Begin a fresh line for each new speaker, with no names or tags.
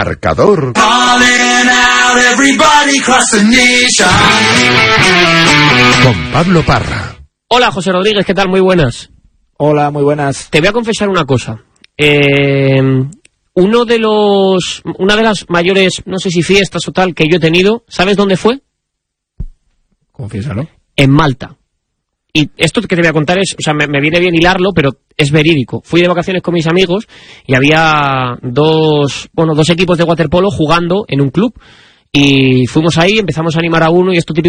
Marcador. Con Pablo Parra.
Hola, José Rodríguez, ¿qué tal? Muy buenas.
Hola, muy buenas.
Te voy a confesar una cosa. Una de las mayores, no sé si fiestas o tal, que yo he tenido, ¿sabes dónde fue?
Confiésalo.
En Malta. Y esto que te voy a contar es, o sea, me viene bien hilarlo, pero es verídico. Fui de vacaciones con mis amigos y había dos equipos de waterpolo jugando en un club. Y fuimos ahí, empezamos a animar a uno y esto típico